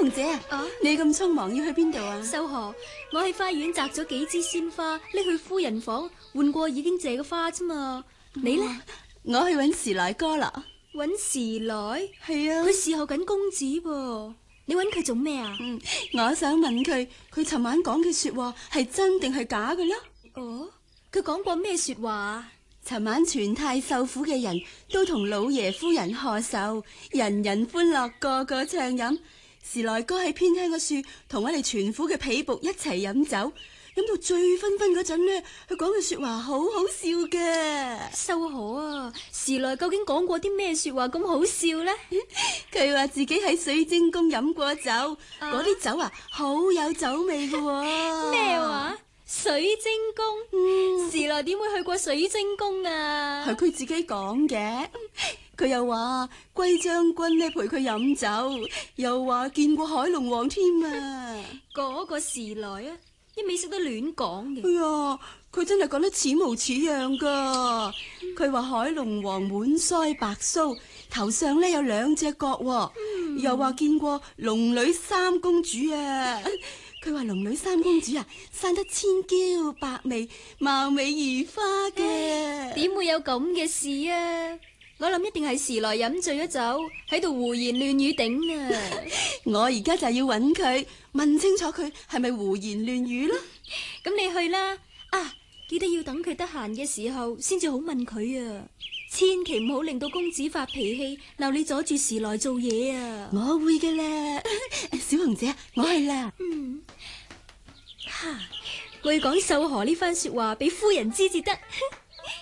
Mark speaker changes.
Speaker 1: 紅姐啊，你咁匆忙要去邊度啊？
Speaker 2: 秀荷，我喺花園摘咗幾支鮮花，拎去夫人房換過已經謝嘅花啫嘛。你呢？
Speaker 1: 我去搵時來哥啦。
Speaker 2: 搵時來？
Speaker 1: 係啊，
Speaker 2: 佢侍候緊公子噃。你搵佢做咩啊？
Speaker 1: 我想問佢尋晚講嘅說話係真定係假嘅啦。
Speaker 2: 哦，佢講過咩說話啊？
Speaker 1: 尋晚全太受苦嘅人都同老爺夫人賀壽，人人歡樂，個個暢飲。時來哥喺偏鄉嘅樹同我哋全府嘅婢僕一齊飲酒，飲到醉醺醺嗰陣呢，佢講嘅說話好好笑嘅。
Speaker 2: 秀荷啊，時來究竟講過啲咩說話咁好笑呢？
Speaker 1: 佢話自己喺水晶宮飲過酒，嗰啲酒啊好有酒味嘅喎。
Speaker 2: 咩話？水晶宮？時來點會去過水晶宮啊？
Speaker 1: 係佢自己講嘅。佢又話龜將軍呢陪佢飲酒，又話見過海龍王添啊。
Speaker 2: 嗰個時來啊，一味識得亂講嘅。
Speaker 1: 哎呀，佢真係講得似模似樣噶。佢話海龍王滿腮白鬚，頭上呢有2隻角，又話見過龍女三公主啊。佢話龍女三公主啊，生得千嬌百媚，貌美如花嘅。
Speaker 2: 點會有咁嘅事啊？我諗一定係時來飲醉咗酒，喺度胡言亂語頂啊！
Speaker 1: 我而家就要揾佢，問清楚佢係咪胡言亂語咯。
Speaker 2: 咁你去啦，啊，記得要等佢得閒嘅時候先至好問佢啊！千祈唔好令到公子發脾氣，鬧你阻住時來做嘢啊！
Speaker 1: 我會嘅啦，小紅姐，我去啦。
Speaker 2: 我要講秀荷呢番說話俾夫人知至得。